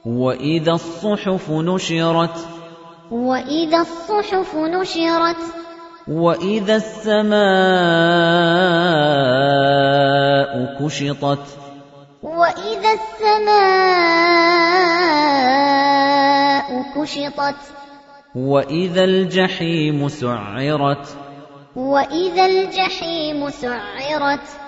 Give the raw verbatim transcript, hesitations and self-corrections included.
وَإِذَا الصُّحُفُ نُشِرَتْ وَإِذَا الصُّحُفُ نُشِرَتْ وَإِذَا السَّمَاءُ كُشِطَتْ وَإِذَا السَّمَاءُ كُشِطَتْ وَإِذَا الْجَحِيمُ سُعِّرَتْ وَإِذَا الْجَحِيمُ سُعِّرَتْ